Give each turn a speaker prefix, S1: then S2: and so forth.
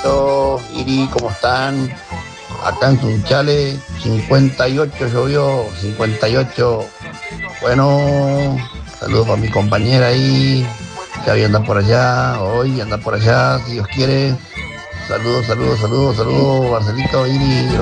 S1: Marcelito, Iri, ¿cómo están? Acá en Sunchales, 58 llovió, 58. Bueno, saludos para mi compañera ahí. Gaby anda por allá, hoy anda por allá, si Dios quiere. Saludos, saludos, saludos, saludos, Marcelito, Iri.